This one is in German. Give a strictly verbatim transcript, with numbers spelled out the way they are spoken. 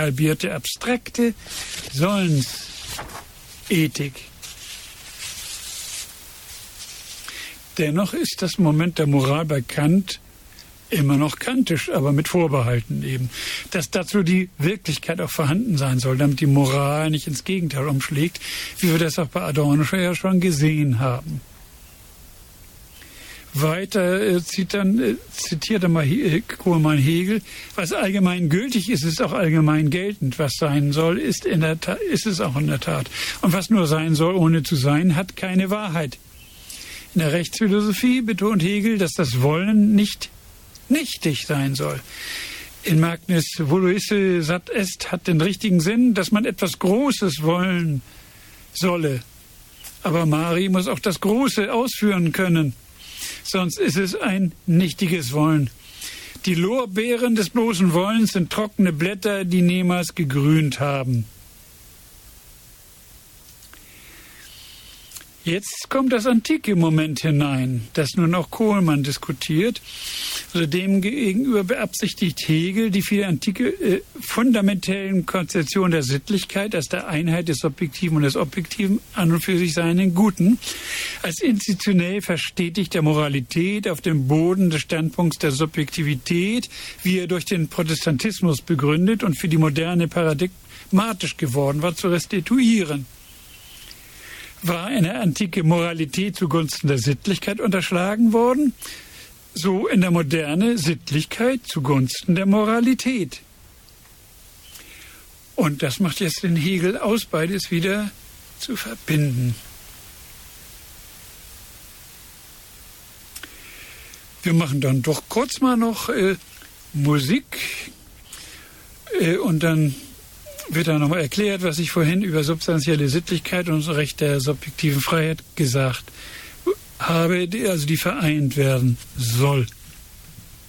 halbierte abstrakte Sollensethik. Dennoch ist das Moment der Moral bei Kant immer noch kantisch, aber mit Vorbehalten eben. Dass dazu die Wirklichkeit auch vorhanden sein soll, damit die Moral nicht ins Gegenteil umschlägt, wie wir das auch bei Adorno ja schon gesehen haben. Weiter äh, zieht dann, äh, zitiert er mal äh, Kohlmann Hegel: Was allgemein gültig ist, ist auch allgemein geltend. Was sein soll, ist, in der Ta- ist es auch in der Tat. Und was nur sein soll, ohne zu sein, hat keine Wahrheit. In der Rechtsphilosophie betont Hegel, dass das Wollen nicht nichtig sein soll. In Magnus Voluisse sat est hat den richtigen Sinn, dass man etwas Großes wollen solle. Aber Mari muss auch das Große ausführen können. Sonst ist es ein nichtiges Wollen. Die Lorbeeren des bloßen Wollens sind trockene Blätter, die niemals gegrünt haben. Jetzt kommt das antike Moment hinein, das nun auch Kohlmann diskutiert. Also dem gegenüber beabsichtigt Hegel die für die Antike äh, fundamentellen Konzeption der Sittlichkeit als der Einheit des Subjektiven und des Objektiven an und für sich seinen Guten als institutionell verstetigt der Moralität auf dem Boden des Standpunkts der Subjektivität, wie er durch den Protestantismus begründet und für die Moderne paradigmatisch geworden war, zu restituieren. War in der Antike Moralität zugunsten der Sittlichkeit unterschlagen worden, so in der Moderne Sittlichkeit zugunsten der Moralität. Und das macht jetzt den Hegel aus, beides wieder zu verbinden. Wir machen dann doch kurz mal noch äh, Musik äh, und dann wird dann nochmal erklärt, was ich vorhin über substanzielle Sittlichkeit und das Recht der subjektiven Freiheit gesagt habe, also die vereint werden soll.